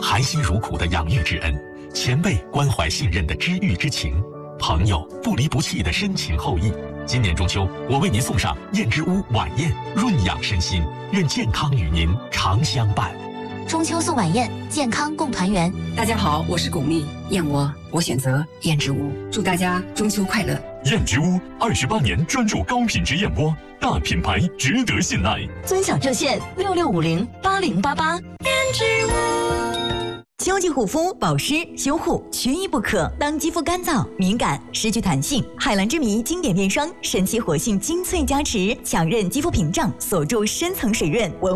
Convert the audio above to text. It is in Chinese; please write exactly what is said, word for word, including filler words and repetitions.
含辛茹苦的养育之恩，前辈关怀信任的知遇之情，朋友不离不弃的深情厚谊。今年中秋，我为您送上燕之屋晚宴，润养身心，愿健康与您常相伴。 中秋送晚宴，健康共团圆。 大家好，我是巩俐，燕窝我选择燕之屋，祝大家中秋快乐。 燕之屋二十八年专注高品质燕窝，大品牌值得信赖。 尊享热线六六五零八零八八。燕之屋。秋季护肤、保湿、修护缺一不可。当肌肤干燥、敏感、失去弹性，海蓝之谜经典面霜，神奇活性精粹加持，强韧肌肤屏障，锁住深层水润。